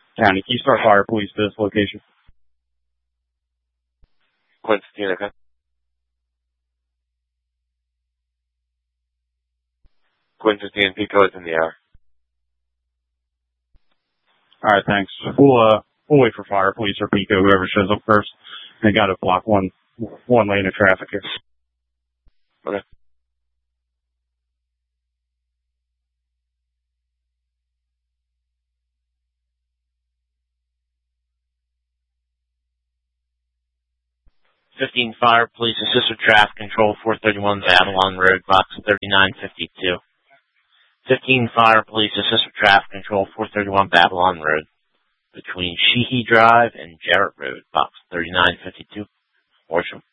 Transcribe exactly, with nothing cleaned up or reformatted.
County, Key Star Fire Police to this location. Quinn fifteen, okay. Quinn fifteen, P code's in the air. Alright, thanks. We'll, uh, we'll wait for Fire Police or Pico, whoever shows up first. They gotta block one, one lane of traffic here. Okay. fifteen Fire Police assist with traffic control, four thirty-one Babylon Road, box thirty-nine fifty-two. fifteen Fire Police assist with traffic control, four thirty-one Babylon Road, between Sheehy Drive and Jarrett Road, box thirty-nine fifty-two. Horsham.